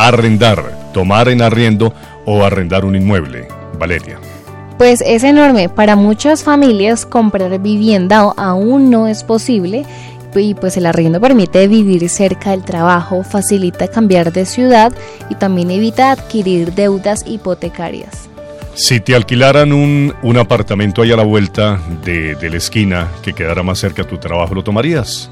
arrendar, tomar en arriendo o arrendar un inmueble? Valeria. Pues es enorme. Para muchas familias comprar vivienda aún no es posible y pues el arriendo permite vivir cerca del trabajo, facilita cambiar de ciudad y también evita adquirir deudas hipotecarias. Si te alquilaran un apartamento ahí a la vuelta de la esquina que quedara más cerca a tu trabajo, ¿lo tomarías?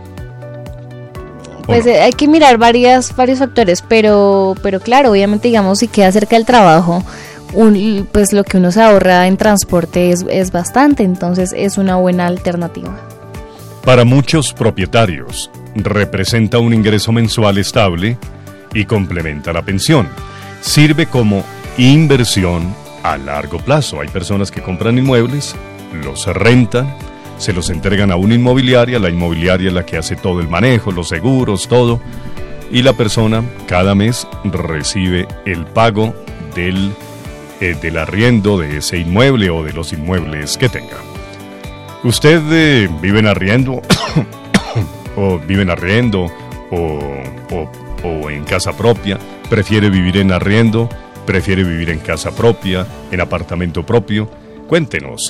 Pues hay que mirar varios factores, pero claro, obviamente digamos si queda cerca del trabajo, pues lo que uno se ahorra en transporte es bastante, entonces es una buena alternativa. Para muchos propietarios, representa un ingreso mensual estable y complementa la pensión. Sirve como inversión a largo plazo. Hay personas que compran inmuebles, los rentan, se los entregan a una inmobiliaria, la inmobiliaria es la que hace todo el manejo, los seguros, todo, y la persona cada mes recibe el pago del arriendo de ese inmueble o de los inmuebles que tenga. ¿Usted vive en arriendo o vive en arriendo o en casa propia? ¿Prefiere vivir en arriendo? ¿Prefiere vivir en casa propia, en apartamento propio? Cuéntenos.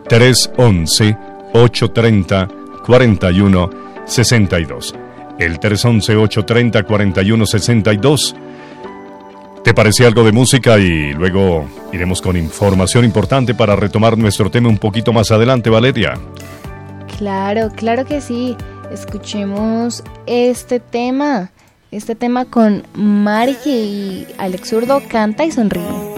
311-830-4162. El 311-830-4162. ¿Te parece algo de música? Y luego iremos con información importante para retomar nuestro tema un poquito más adelante, Valeria. Claro que sí. Escuchemos este tema con Mari y Alex Zurdo, Canta y Sonríe.